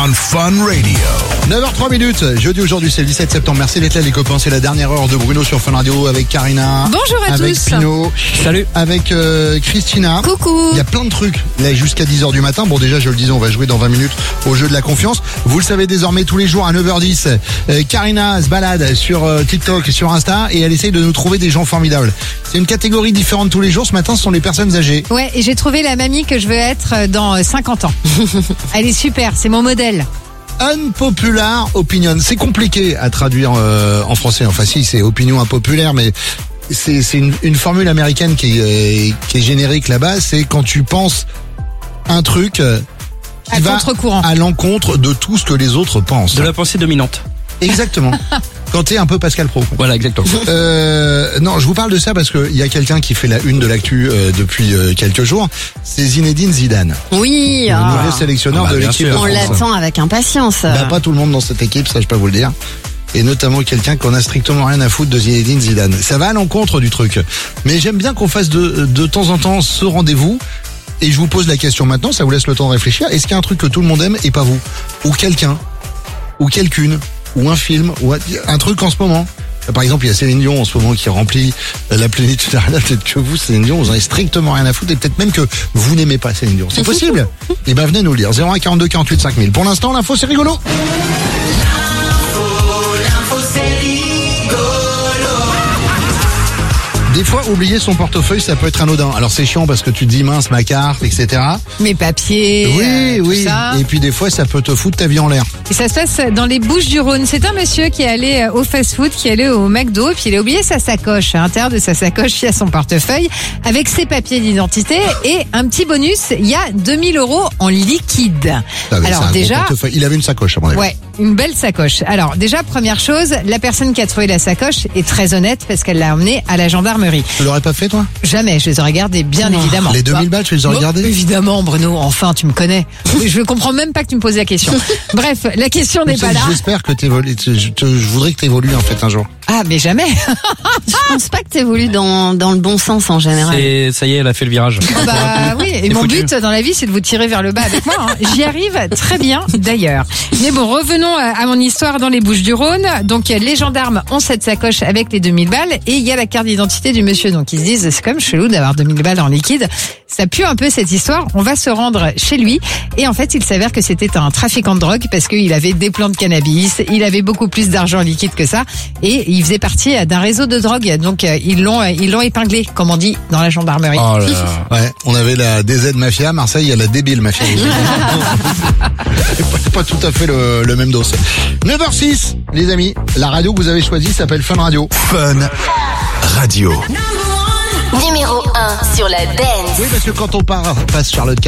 on Fun Radio. 9h03, jeudi aujourd'hui, c'est le 17 septembre. Merci d'être là les copains, c'est la dernière heure de Bruno sur Fun Radio avec Karina. Bonjour à avec tous. Pino. Salut. Avec Christina. Coucou. Il y a plein de trucs là jusqu'à 10h du matin. Bon déjà je le disais, on va jouer dans 20 minutes au jeu de la confiance. Vous le savez désormais tous les jours à 9h10. Karina se balade sur TikTok, sur Insta et elle essaye de nous trouver des gens formidables. C'est une catégorie différente tous les jours. Ce matin ce sont les personnes âgées. Ouais, et j'ai trouvé la mamie que je veux être dans 50 ans. Elle est super, c'est mon modèle. Unpopular opinion. C'est compliqué à traduire en français. Enfin si, c'est opinion impopulaire, mais c'est une formule américaine qui est générique là-bas. C'est quand tu penses un truc qui va contre-courant, à l'encontre de tout ce que les autres pensent. De la pensée dominante. Exactement. Quand t'es un peu Pascal Pro. Voilà, exactement. Non, je vous parle de ça parce que il y a quelqu'un qui fait la une de l'actu depuis quelques jours. C'est Zinedine Zidane. Oui, Le nouveau sélectionneur de bien l'équipe sûr. de on France. l'attend avec impatience. Bah, pas tout le monde dans cette équipe, ça je peux vous le dire. Et notamment quelqu'un qu'on a strictement rien à foutre de Zinedine Zidane. Ça va à l'encontre du truc. Mais j'aime bien qu'on fasse de temps en temps ce rendez-vous. Et je vous pose la question maintenant, ça vous laisse le temps de réfléchir. Est-ce qu'il y a un truc que tout le monde aime et pas vous? Ou quelqu'un? Ou quelqu'une? Ou un film? Ou un truc en ce moment? Par exemple, il y a Céline Dion en ce moment qui remplit la plénitude. Peut-être que vous, Céline Dion, vous en avez strictement rien à foutre et peut-être même que vous n'aimez pas Céline Dion. C'est possible? Eh ben, venez nous le dire. 01 42 48 5000. Pour l'instant, l'info, c'est rigolo. Des fois, oublier son portefeuille, ça peut être anodin. Alors c'est chiant parce que tu te dis mince, ma carte, etc. mes papiers, tout Oui. ça. Et puis des fois, ça peut te foutre ta vie en l'air. Et ça se passe dans les Bouches-du-Rhône. C'est un monsieur qui est allé au fast-food, qui est allé au McDo, et puis il a oublié sa sacoche. À l'intérieur de sa sacoche, il y a son portefeuille avec ses papiers d'identité et un petit bonus, il y a 2000 € en liquide. Ah, mais c'est Alors un gros déjà, portefeuille. Il avait une sacoche à mon avis. ouais, une belle sacoche. Alors déjà, première chose, la personne qui a trouvé la sacoche est très honnête parce qu'elle l'a emmenée à la gendarmerie. Tu l'aurais pas fait, toi? Jamais, je les aurais gardés, bien évidemment. Les 2000 balles, tu les aurais gardées? Évidemment, Bruno, enfin, tu me connais. Je ne comprends même pas que tu me poses la question. Bref, la question n'est pas là. J'espère que t'évolues. Je voudrais que t'évolues en fait un jour. Ah, mais jamais. Je pense pas que t'évolues dans le bon sens en général. Ça y est, elle a fait le virage. Bah oui, et C'est mon foutu. but dans la vie, c'est de vous tirer vers le bas avec moi. Hein. J'y arrive très bien d'ailleurs. Mais bon, revenons à mon histoire dans les Bouches-du-Rhône. Donc les gendarmes ont cette sacoche avec les 2000 balles et il y a la carte d'identité du monsieur. Donc ils se disent, c'est quand même chelou d'avoir 2000 balles en liquide. Ça pue un peu cette histoire. On va se rendre chez lui et en fait, il s'avère que c'était un trafiquant de drogue parce qu'il avait des plants de cannabis, il avait beaucoup plus d'argent liquide que ça et il faisait partie d'un réseau de drogue. Donc ils l'ont épinglé, comme on dit dans la gendarmerie. Oh là là. Ouais, on avait la DZ Mafia, à Marseille, il y a la débile Mafia. C'est pas tout à fait le même dos. 9h06, les amis. La radio que vous avez choisie s'appelle Fun Radio. Fun Radio. Numéro 1 sur la dance. Oui, parce que quand on passe Charlotte